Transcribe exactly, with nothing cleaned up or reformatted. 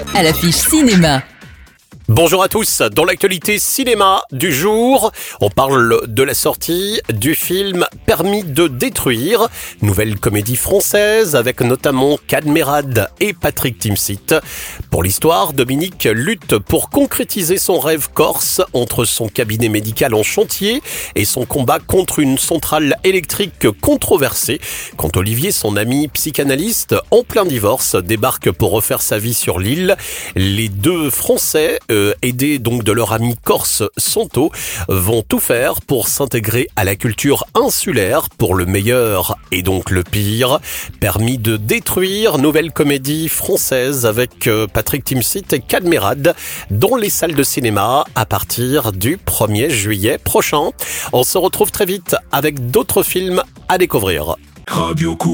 à l'affiche cinéma. Bonjour à tous, dans l'actualité cinéma du jour, on parle de la sortie du film Permis de détruire, nouvelle comédie française avec notamment Cadmerade et Patrick Timsit. Pour l'histoire, Dominique lutte pour concrétiser son rêve corse entre son cabinet médical en chantier et son combat contre une centrale électrique controversée. Quand Olivier, son ami psychanalyste en plein divorce, débarque pour refaire sa vie sur l'île, les deux Français euh, aidés donc de leur ami corse Santo, vont tout faire pour s'intégrer à la culture insulaire pour le meilleur et donc le pire. Permis de détruire, nouvelle comédie française avec Patrick Timsit et Cadmerade dans les salles de cinéma à partir du premier juillet prochain. On se retrouve très vite avec d'autres films à découvrir. Radio Coup.